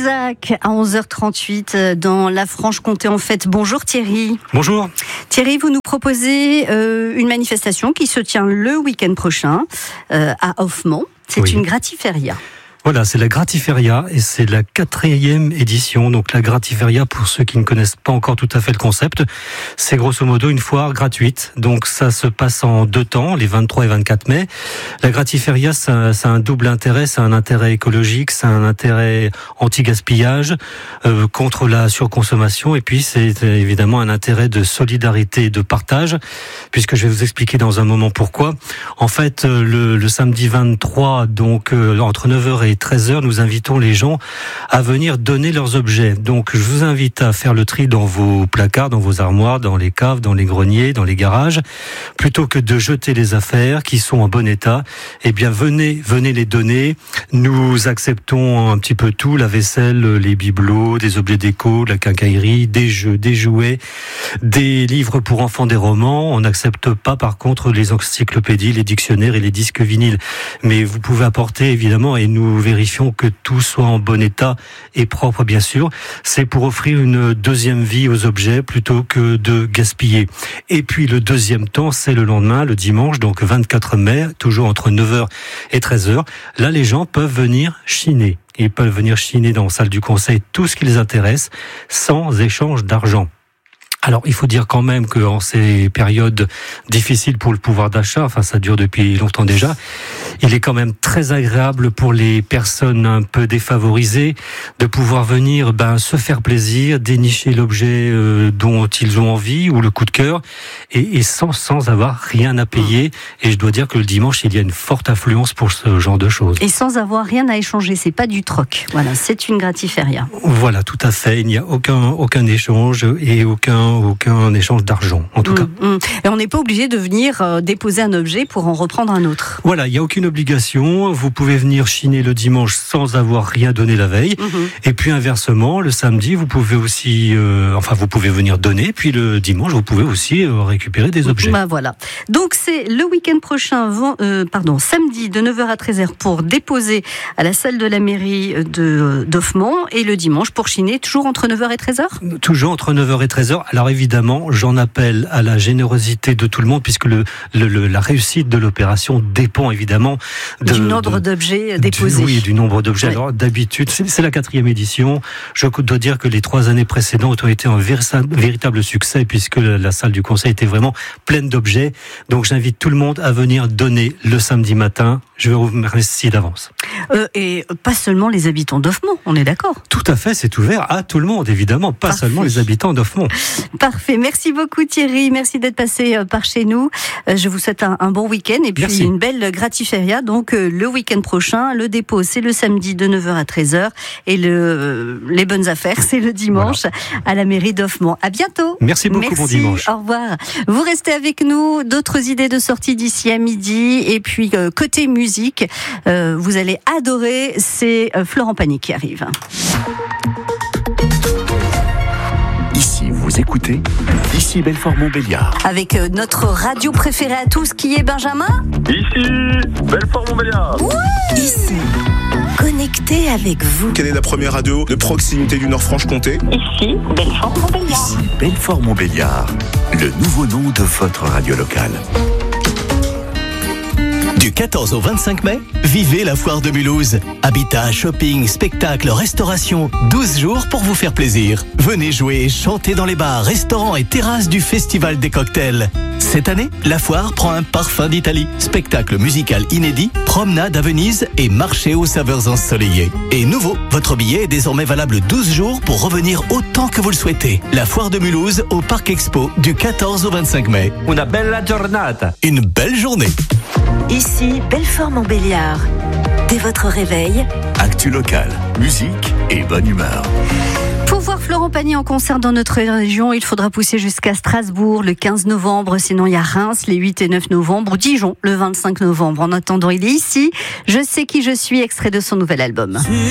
Isaac à 11h38 dans la Franche-Comté en fête. Bonjour Thierry. Bonjour. Thierry, vous nous proposez une manifestation qui se tient le week-end prochain à Hoffemont. C'est une gratiféria. Voilà, c'est la Gratiféria et c'est la 4e édition. Donc la Gratiféria, pour ceux qui ne connaissent pas encore tout à fait le concept, c'est grosso modo une foire gratuite. Donc ça se passe en 2 temps, les 23 et 24 mai. La Gratiféria, ça a un double intérêt. C'est un intérêt écologique, c'est un intérêt anti-gaspillage, contre la surconsommation. Et puis c'est évidemment un intérêt de solidarité et de partage, puisque je vais vous expliquer dans un moment pourquoi. En fait, le samedi 23, donc entre 9h et 13h, nous invitons les gens à venir donner leurs objets. Donc, je vous invite à faire le tri dans vos placards, dans vos armoires, dans les caves, dans les greniers, dans les garages. Plutôt que de jeter les affaires qui sont en bon état, eh bien, venez les donner. Nous acceptons un petit peu tout, la vaisselle, les bibelots, des objets déco, la quincaillerie, des jeux, des jouets, des livres pour enfants, des romans. On n'accepte pas, par contre, les encyclopédies, les dictionnaires et les disques vinyles. Mais vous pouvez apporter, évidemment, et nous vérifions que tout soit en bon état et propre, bien sûr. C'est pour offrir une deuxième vie aux objets plutôt que de gaspiller. Et puis le deuxième temps, c'est le lendemain, le dimanche, donc 24 mai, toujours entre 9h et 13h. Là, les gens peuvent venir chiner. Ils peuvent venir chiner dans la salle du conseil tout ce qui les intéresse, sans échange d'argent. Alors, il faut dire quand même qu'en ces périodes difficiles pour le pouvoir d'achat, enfin ça dure depuis longtemps déjà, il est quand même très agréable pour les personnes un peu défavorisées de pouvoir venir se faire plaisir, dénicher l'objet dont ils ont envie ou le coup de cœur, et sans avoir rien à payer. Et je dois dire que le dimanche, il y a une forte affluence pour ce genre de choses. Et sans avoir rien à échanger, c'est pas du troc. Voilà, c'est une gratiféria. Voilà, tout à fait. Il n'y a aucun échange et aucun échange d'argent, en tout cas. Et on n'est pas obligé de venir déposer un objet pour en reprendre un autre. Voilà, il n'y a aucune obligation. Vous pouvez venir chiner le dimanche sans avoir rien donné la veille. Et puis inversement, le samedi, vous pouvez aussi, vous pouvez venir donner. Puis le dimanche, vous pouvez aussi récupérer des objets. Voilà. Donc c'est le week-end prochain, samedi de 9h à 13h pour déposer à la salle de la mairie d'Hoffemont, et le dimanche pour chiner, toujours entre 9h et 13h ? Toujours entre 9h et 13h. Alors évidemment, j'en appelle à la générosité de tout le monde, puisque la réussite de l'opération dépend évidemment du nombre d'objets déposés. Oui, du nombre d'objets. Oui. Alors d'habitude, c'est la 4e édition. Je dois dire que les 3 années précédentes ont été un véritable succès, puisque la salle du conseil était vraiment pleine d'objets. Donc j'invite tout le monde à venir donner le samedi matin. Je vous remercie d'avance. Et pas seulement les habitants d'Hoffemont, on est d'accord ? Tout à fait, c'est ouvert à tout le monde, évidemment, pas seulement les habitants d'Hoffemont. Parfait, merci beaucoup Thierry, merci d'être passé par chez nous. Je vous souhaite un bon week-end et puis une belle gratiféria. Donc le week-end prochain, le dépôt c'est le samedi de 9h à 13h et les bonnes affaires c'est le dimanche à la mairie d'Hoffemont. À bientôt. Merci beaucoup, bon dimanche. Au revoir. Vous restez avec nous, d'autres idées de sortie d'ici à midi, et puis côté musique, vous allez adorer, c'est Florent Pagny qui arrive. Ici, vous écoutez Ici Belfort-Montbéliard. Avec notre radio préférée à tous qui est Benjamin. Ici Belfort-Montbéliard. Oui. Ici, connecté avec vous. Quelle est la première radio de proximité du Nord-Franche-Comté ? Ici Belfort-Montbéliard. Ici Belfort-Montbéliard, le nouveau nom de votre radio locale. Du 14 au 25 mai, vivez la foire de Mulhouse. Habitat, shopping, spectacle, restauration, 12 jours pour vous faire plaisir. Venez jouer et chanter dans les bars, restaurants et terrasses du Festival des Cocktails. Cette année, la foire prend un parfum d'Italie. Spectacle musical inédit, promenade à Venise et marché aux saveurs ensoleillées. Et nouveau, votre billet est désormais valable 12 jours pour revenir autant que vous le souhaitez. La foire de Mulhouse au Parc Expo du 14 au 25 mai. Una bella giornata. Une belle journée. Ici Belfort-Montbéliard. Dès votre réveil, actu local, musique et bonne humeur. Pour voir Florent Pagny en concert dans notre région, il faudra pousser jusqu'à Strasbourg le 15 novembre. Sinon, il y a Reims les 8 et 9 novembre, Dijon le 25 novembre. En attendant, il est ici. Je sais qui je suis, extrait de son nouvel album.